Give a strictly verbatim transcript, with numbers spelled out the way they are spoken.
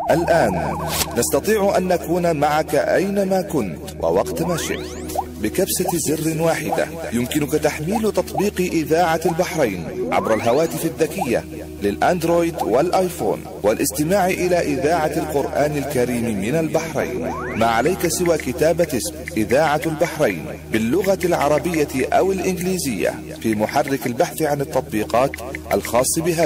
الآن نستطيع أن نكون معك أينما كنت ووقت ما شئت. بكبسة زر واحدة يمكنك تحميل تطبيق إذاعة البحرين عبر الهواتف الذكية للأندرويد والآيفون والاستماع إلى إذاعة القرآن الكريم من البحرين. ما عليك سوى كتابة اسم إذاعة البحرين باللغة العربية أو الإنجليزية في محرك البحث عن التطبيقات الخاص بها.